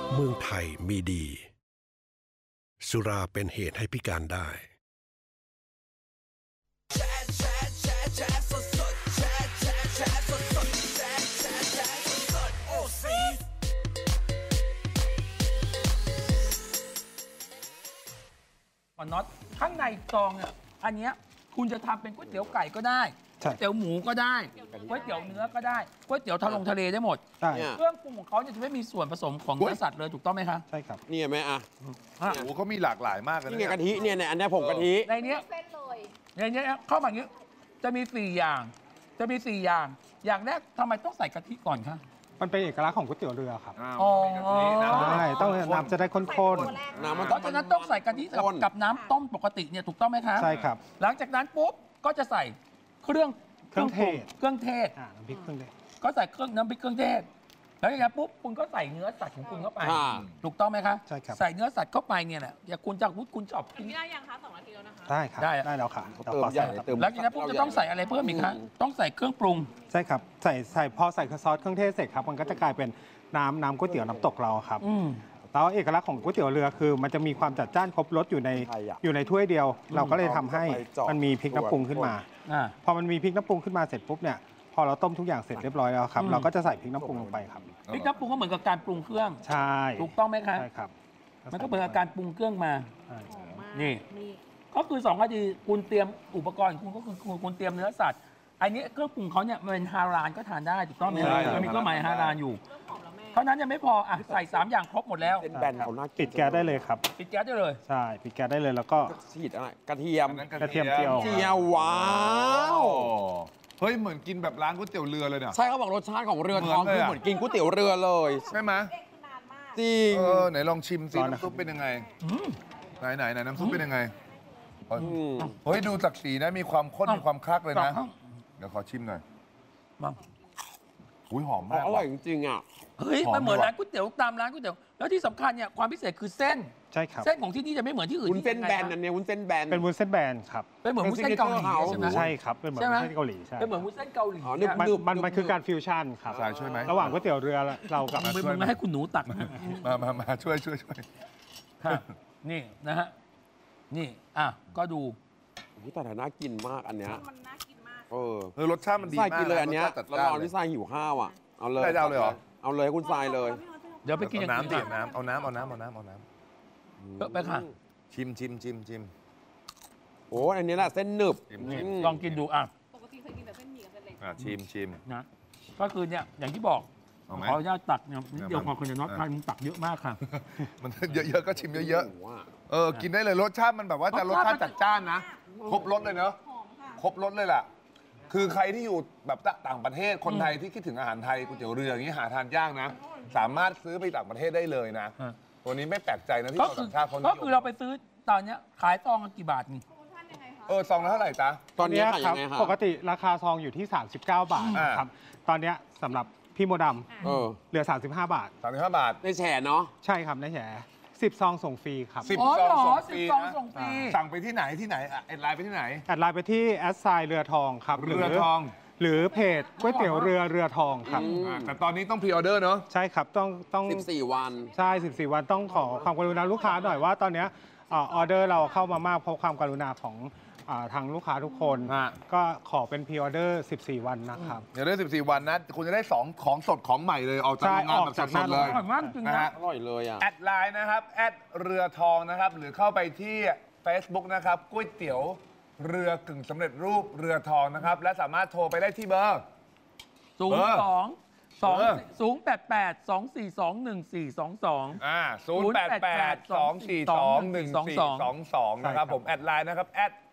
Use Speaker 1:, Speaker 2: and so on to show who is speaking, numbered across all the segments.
Speaker 1: เมืองไทยมีดีสุราเป็นเหตุให้พิการได้
Speaker 2: น็อตข้างในซองเนี่ยอันเนี้ยคุณจะทำเป็นก๋วยเตี๋ยวไก่ก็ได้ก๋วยเตี๋ยวหมูก็ได้ก๋วยเตี๋ยวเนื้อก็ได้ก๋วยเตี๋ยวทะเลได้หมดเครื่องปรุงของเขาเนี่ยจะไม่มีส่วนผสมของเนื้อสัตว์เลยถูกต้องไหมคะ
Speaker 3: ใช่ครับ
Speaker 4: นี่ไหมอ่ะ
Speaker 5: โอ้โหเขามีหลากหลายมากเลย
Speaker 4: นี่ไงกะทิเนี่ยอันนี้ผงกะทิ
Speaker 2: ในนี้ในนี้เข้ามาอย่างนี้จะมี4อย่างอย่างแรกทำไมต้องใส่กะทิก่อนคะ
Speaker 3: มันเป็นเอกลักษณ์ของก๋วยเตี๋ยวเรือครับ
Speaker 2: อ๋อ
Speaker 3: ใช่ต้องน้ำจะได้ข้น
Speaker 2: ๆน้ำเพราะฉะนั้นต้องใส่กะทิกับน้ำต้มปกติเนี่ยถูกต้องไหมคะ
Speaker 3: ใช่ครับ
Speaker 2: หลังจากนั้นปุ๊บก็จะใส่เครื่องเทศน้ำพริกเครื่องเทศก็ใส่น้ำพริกเครื่องเทศแล้วอย่างนี้ปุ๊บคุณก็ใส่เนื้อสัตว์ของคุณเข้าไปถูกต้องไหมคะ
Speaker 3: ใช่ครับ
Speaker 2: ใส่เนื้อสัตว์เข้าไปเนี่ยแหละอย่าคุณจะคุณชอบกิน
Speaker 6: ได้ยังคะ2 นาทีแล้วนะคะ
Speaker 3: ได้ครับได้แล้วค่ะ
Speaker 2: แล้วทีนี้ปุ๊บจะต้องใส่อะไรเพิ่มอีกคะต้องใส่เครื่องปรุง
Speaker 3: ใช่ครับใส่พอใส่ซอสเครื่องเทศเสร็จครับมันก็จะกลายเป็นน้ำก๋วยเตี๋ยวน้ำตกเราครับแล้วเอกลักษณ์ของก๋วยเตี๋ยวเรือคือมันจะมีความจัดจ้านครบรสอยู่ในถ้วยเดียวเราก็เลยทำให้มันมีพริกน้ำปรุงขึ้นมาพอมันมีพริกน้ำปรุงขึ้นมาเสร็จปุ๊บเนี่ยพอเราต้มทุกอย่างเสร็จเรียบร้อยแล้วครับเราก็จะใส่พริกน้ำปรุงลงไปครับ
Speaker 2: พริกน้ำปรุงก็เหมือนกับการปรุงเครื่อง
Speaker 3: ใช่
Speaker 2: ถูกต้องไหมครับ
Speaker 3: ใช่ครับ
Speaker 2: มันก็เหมือนกับการปรุงเครื่องมานี่ก็คือ2 นาทีคุณเตรียมอุปกรณ์คุณก็คือคุณเตรียมเนื้อสัตว์อันนี้เครื่องปรุงเขาเนี่ยมันเป็นฮารานก็ทานได้ถูกต้องไหมมันมีเครื่องหมายฮารานอยู่เท่านั้นยังไม่พอใส่3 อย่างครบหมดแล้ว
Speaker 4: แบนเขาน่า
Speaker 3: ปิดแก๊สได้เลยครับ
Speaker 2: ปิดแก๊สได้เลย
Speaker 3: ใช่ปิดแก๊สได้เลยแล้วก็
Speaker 4: ฉีดอะไรกระเทียม
Speaker 3: เจียว
Speaker 4: ว้าว
Speaker 5: เฮ้ยเหมือนกินแบบร้านก๋วยเตี๋ยวเรือเลยเนี่ย
Speaker 4: ใช่เขาบอกรสชาติของเรือทองคือเหมือนกินก๋วยเตี๋ยวเรือเลย
Speaker 5: ใช่ไหม
Speaker 4: จริง
Speaker 5: ไหนลองชิมสิน้ำซุปเป็นยังไงไหนน้ำซุปเป็นยังไงเฮ้ยดูจากสีนะมีความข้นมีความคลักเลยนะเดี๋ยวขอชิมหน่อยอุ้ยหอมมาก
Speaker 4: อร่อยจริงๆอ่ะ
Speaker 2: เฮ้ยมันเหมือนร้านก๋วยเตี๋ยวตามร้านก๋วยเตี๋ยวแล้วที่สำคัญเนี่ยความพิเศษคือเส้น
Speaker 3: ใช่ครับ
Speaker 2: เส้นของที่นี่จะไม่เหมือนที่อื่น
Speaker 4: วุ้นเส้นแบนอันนี้วุ้นเส้นแบน
Speaker 3: เป็นวุ้นเส้นแบนครับ
Speaker 2: เป็นเหมือนวุ้นเส้นเกาหลีใช่ไหม
Speaker 3: ใช่ครับเป็นเหมือนวุ้นเส้นเกาหลีใช่
Speaker 2: เป็นเหมือนวุ้นเส้นเกาหลี
Speaker 3: มันคือการฟิวชั่นครับ
Speaker 5: ช่วยไหม
Speaker 3: ระหว่างก๋วยเตี๋ยวเรือเรากับ
Speaker 2: มันไม่ให้คุณหนูตัก
Speaker 5: มาช่วย
Speaker 2: นี่นะฮะนี่ก็ดู
Speaker 4: แต่น่ากินมากอันเนี้ย
Speaker 6: มันน่ากินมาก
Speaker 5: รสชาติมันดีมาก
Speaker 4: กินเลยอันเนี้ยแล้วตอนที่ทรายหิวข้าวอ่ะเอาเลย
Speaker 5: เอาเลยเหรอ
Speaker 4: เอาเลยคุณทรายเลย
Speaker 2: เดี๋ยวไปกิน
Speaker 5: น้ำดิเอาน้ำ
Speaker 2: เยอะไปค่ะ
Speaker 5: ชิม
Speaker 4: โอ้อันนี้แหละเส้นหนึบ
Speaker 2: ลองกินดู
Speaker 6: ปกติเคยกินแต่เส้นหมี่กับเส้นเล็ก
Speaker 5: ชิม
Speaker 2: นะก็คือเนี่ยอย่างที่บอกขออนุญาตตักเนี่ยเดี๋ยวพอคนจะน็อตทานมึงตักเยอะมากค่ะ
Speaker 5: มันเยอะๆก็ชิมเยอะๆกินได้เลยรสชาติมันแบบว่าแต่รสชาติจัดจ้านนะครบรสเลยเนอะครบรสเลยแหละคือใครที่อยู่แบบต่างประเทศคนไทยที่คิดถึงอาหารไทยก๋วยเตี๋ยวเรืออย่างนี้หาทานยากนะสามารถซื้อไปต่างประเทศได้เลยนะตัวนี้ไม่แปลกใจนะที่ต่างชาติเขา
Speaker 2: ก็คือเราไปซื้อตอนนี้ขายซองกี่บาทนี่
Speaker 5: ซองละเท่าไหร่จ๊ะ
Speaker 4: ตอนนี้ครับ
Speaker 3: ปกติราคาซองอยู่ที่39 บาทครับตอนนี้สำหรับพี่โมดำเหลือ35 บาท
Speaker 5: 35 บาท
Speaker 4: ในแฉเนาะ
Speaker 3: ใช่ครับในแฉ10 ซองส่งฟรีครับ
Speaker 2: 10 ซองส่งฟรี
Speaker 5: สั่งไปที่ไหนแอดไลน์ไปที่ไหน
Speaker 3: แอดไลน์ไปที่@เรือทองครับ
Speaker 5: เรือทอง
Speaker 3: หรือเพจก๋วยเตี๋ยวเรือทองครับ
Speaker 5: แต่ตอนนี้ต้องพรีออเดอร์เนาะ
Speaker 3: ใช่ครับต้อง
Speaker 4: 14 วัน
Speaker 3: ใช่14 วันต้องขอความกรุณาลูกค้าหน่อยว่าตอนนี้ออเดอร์เราเข้ามามากเพราะความกรุณาของทางลูกค้าทุกคนก็ขอเป็นพรีออเดอร์14 วันนะครับ
Speaker 5: เดี๋ยวได้14 วันนะคุณจะได้2ของสดของใหม่เลยออกจากโรงงานแบบสดเลย
Speaker 2: นะฮะ
Speaker 4: อร่อยเลย
Speaker 5: แอดไลน์นะครับเรือทองนะครับหรือเข้าไปที่ Facebook นะครับก๋วยเตี๋ยวเรือกึ่งสำเร็จรูปเรือทองนะครับและสามารถโทรไปได้ที่เบอร์088-242-1422 นะครับผมแอดไลน์นะครับ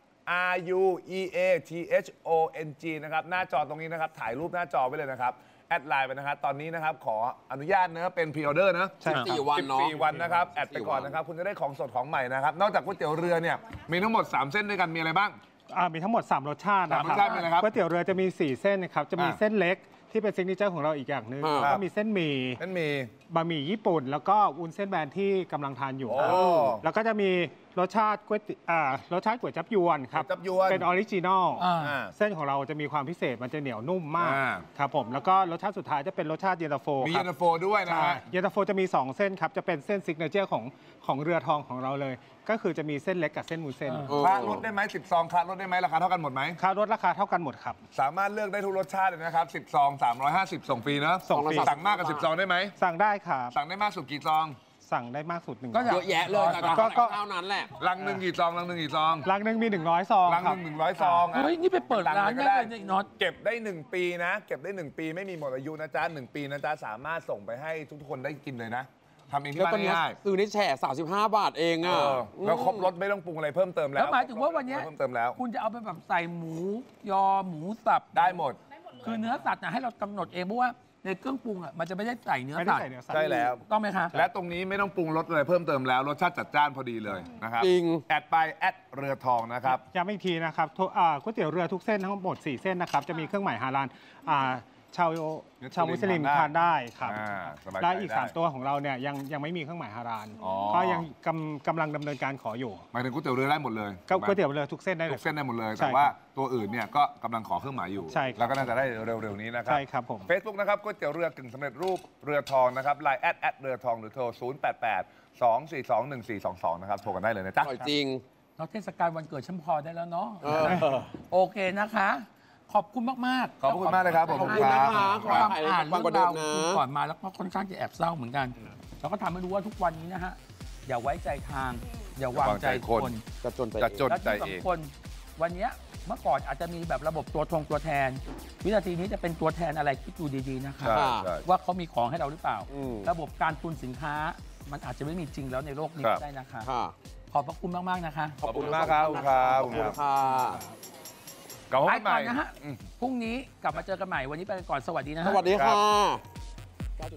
Speaker 5: RUEATHONG นะครับหน้าจอตรงนี้นะครับถ่ายรูปหน้าจอไว้เลยนะครับแอดไลน์ไปนะครับตอนนี้นะครับขออนุญาตนะเป็นพรีออเดอร์นะ
Speaker 4: 14 วันเนาะ
Speaker 5: 14 วันนะครับแอดไปก่อนนะครับคุณจะได้ของสดของใหม่นะครับนอกจากก๋วยเตี๋ยวเรือเนี่ยมีทั้งหมด3 เส้นด้วยกันมีอะไรบ้าง
Speaker 3: มีทั้งหมด3 รสชาตินะครับก๋วยเตี๋ยวเรือจะมี4 เส้นนะครับจะมีเส้นเล็กที่เป็นซิกเนเจอร์ของเราอีกอย่างหนึ่งก็มีเส้นหมี่บะหมี่ญี่ปุ่นแล้วก็วุ้นเส้นแบนที่กำลังทานอยู่แล้วก็จะมีรสชาติก๋วยจั๊บยวนครับ
Speaker 5: ก๋วยจั๊บยวน
Speaker 3: เป็นออริจินอล
Speaker 2: อ่า
Speaker 3: เส้นของเราจะมีความพิเศษมันจะเหนียวนุ่มมาก
Speaker 5: อ่า
Speaker 3: ครับผมแล้วก็รสชาติสุดท้ายจะเป็นรสชาติเย็นตาโฟ
Speaker 5: มี
Speaker 3: ครั
Speaker 5: เย็นตาโฟด้วยนะ
Speaker 3: ใช่
Speaker 5: ฮะ
Speaker 3: เย็นตาโฟจะมี 2 เส้นครับ จะเป็นเส้นซิกเนเจอร์ของเรือทองของเราเลย ก็คือจะมีเส้นเล็กกับเส้นหมูเส้น
Speaker 5: คละลดได้ไหม10 ซองคละลดได้ไหมราคาเท่ากันหมดไหม
Speaker 3: ค่ารถราคาเท่ากันหมดครับ
Speaker 5: สามารถเลือกได้ทุกรสชาติเลยนะครับ10 ซอง 350 ส่งฟรีนะ
Speaker 3: ส่งฟรี
Speaker 5: สั่งมากกว่า10 ซองได้ไหม
Speaker 3: สั่งได้ครับ
Speaker 5: สั่งได้มากสุดกี่ซอง
Speaker 3: สั่งได้มากสุด1
Speaker 2: ก็
Speaker 4: เยอะแยะเลยแต่
Speaker 3: ก็
Speaker 4: เท่านั้นแหละ
Speaker 5: ลังหนึ่งกี่ซอง ลังหนึ่งกี่ซอง
Speaker 3: ลังหนึ่งมี100ซอง
Speaker 5: ลัง
Speaker 3: ค
Speaker 5: ห
Speaker 3: รับ
Speaker 5: นึ่ง100 ซอง
Speaker 2: เฮ้ย นี่ไปเปิดร้านได้เลยเนี่ยน็อต
Speaker 5: เก็บได้ 1 ปีนะ เก็บได้ 1 ปีไม่มีหมดอายุนะจ๊ะ1 ปีนะจ๊ะสามารถส่งไปให้ทุกคนได้กินเลยนะทำเองที่
Speaker 4: แล้ว
Speaker 5: บ้า
Speaker 4: ตอน
Speaker 5: น
Speaker 4: นี้
Speaker 5: ง่าย
Speaker 4: ซื้อในแฉะ35 บาทเอง
Speaker 5: ๆ
Speaker 4: อ่ะ
Speaker 5: แล้วครบรสไม่ต้องปรุงอะไรเพิ่มเติมแล้
Speaker 2: แล้ว วหมายถึงว่าวันเนี้ย
Speaker 5: เพิ่มเติมแล้ว
Speaker 2: คุณจะเอาไปแบบใส่หมู ยอหมูสับ
Speaker 5: ได้หมด
Speaker 2: คือเนื้อสัตว์นะให้เรากำหนดเองเพราะว่าในเครื่องปรุงอ่ะมันจะไม่ได้ใส่เนื้อ
Speaker 3: ไม่ได้
Speaker 2: สัตว์
Speaker 3: ใส่เนื้อสัตว์
Speaker 5: ใช่แล้ว
Speaker 2: ต้องไหมคะ
Speaker 5: และตรงนี้ไม่ต้องปรุงรสอะไรเพิ่มเติมแล้วรสชาติจัดจ้านพอดีเลยนะครับ
Speaker 4: จริง
Speaker 5: แอดไปแอดเรือทองนะครับ
Speaker 3: ย้ำอีกทีนะครับก๋วยเตี๋ยวเรือทุกเส้นทั้งหมด4 เส้นนะครับ จะมีเครื่องหมายฮาลาลชาวมุสลิมทานได้ครับ
Speaker 5: สบายใจ
Speaker 3: และอีก
Speaker 5: ได้
Speaker 3: 3 ตัวของเราเนี่ยยังไม่มีเครื่องหมายฮาลาล
Speaker 5: อ๋อ
Speaker 3: ก็ยังกำลังดำเนินการขออยู่
Speaker 5: หมายถึงก๋วยเตี๋ยวเรือได้หมดเลย
Speaker 3: ก็
Speaker 5: ถูกไหม
Speaker 3: ก๋วยเตี๋ยวเรือทุกเส้นได้เล
Speaker 5: ทุ
Speaker 3: ย
Speaker 5: กเส้นได้หมดเลย
Speaker 3: ใช่
Speaker 5: แต่ว่าตัวอื่นเนี่ยก็กำลังขอเครื่องหมายอยู่
Speaker 3: ใช่ครับ
Speaker 5: แล้วก็น่าจะได้เร็วๆนี้นะครั
Speaker 3: ใช่ครับผม
Speaker 5: Facebook นะครับก๋วยเตี๋ยวเรือกึ่งสำเร็จรูปเรือทองนะครับไลน์แอดเรือทองหรือโทร 088-242-1422 นะครับโทรกันได้เลยนะจ๊ะ
Speaker 4: อร่อยจริง
Speaker 2: เราเทศกาลวันเกิดฉันพอได้แล้วเนาะ
Speaker 4: เออ
Speaker 2: โอเคนะคะ ขอบคุณมากๆ
Speaker 5: ขอบคุณมากเลยครับผม
Speaker 4: ขอบคุณนะคะ
Speaker 2: ขอบคุณ
Speaker 4: ขอให้
Speaker 2: อ่าน
Speaker 4: ฟั
Speaker 2: เรื่อง
Speaker 4: งกว่าเดิ
Speaker 2: ราม ว
Speaker 4: นะ
Speaker 2: คุณก่อนมาแล้วก็ค่อนข้างจะแอบเศร้าเหมือนกันแล้วก็ทำให้รู้ว่าทุกวันนี้นะฮะอย่าไว้ใจทาง อย่าวางใจคน
Speaker 4: จะจนใจ
Speaker 5: จะจน
Speaker 2: และ
Speaker 5: ใจ
Speaker 2: ที่
Speaker 5: เอง
Speaker 2: สำคัญวันเนี้ยเมื่อก่อนอาจจะมีแบบระบบตัวแทน วินาทีนี้จะเป็นตัวแทนอะไรคิดดูดีๆนะคะ
Speaker 5: ใช่ใช่
Speaker 2: ว่าเขามีของให้เราหรือเปล่า
Speaker 4: อืม
Speaker 2: ระบบการตุนสินค้า มันอาจจะไม่มีจริงแล้วในโลกนี้
Speaker 5: ครับ
Speaker 2: ก็ได้นะคะ
Speaker 4: ค่ะ
Speaker 2: ขอบพระคุณมากๆนะคะ
Speaker 5: ขอบคุณมากครับครับ
Speaker 4: ขอบคุณค่ะ
Speaker 5: กลับมา
Speaker 2: ไป
Speaker 5: พบกันให
Speaker 2: ก่อ
Speaker 5: ม่
Speaker 2: นนะฮะพรุ่งนี้กลับมาเจอกันใหม่วันนี้ไปกันก่อนสวัสดีนะ
Speaker 4: ส
Speaker 2: ฮะ
Speaker 4: วัสดีค่ะ